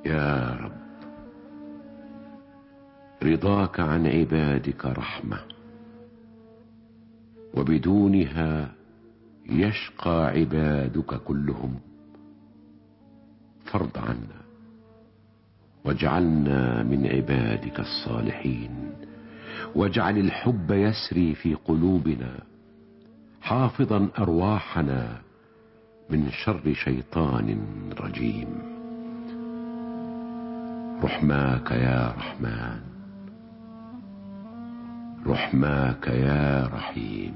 يا رب، رضاك عن عبادك رحمة، وبدونها يشقى عبادك كلهم. فارض عنا واجعلنا من عبادك الصالحين، واجعل الحب يسري في قلوبنا، حافظا أرواحنا من شر شيطان رجيم. رحماك يا رحمن، رحماك يا رحيم.